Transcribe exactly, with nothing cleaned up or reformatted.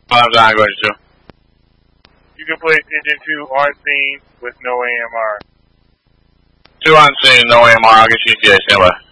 Five nine going to two. You can place engine two on scene with no A M R. Two on scene, no A M R. I'll get you T A. Stand by.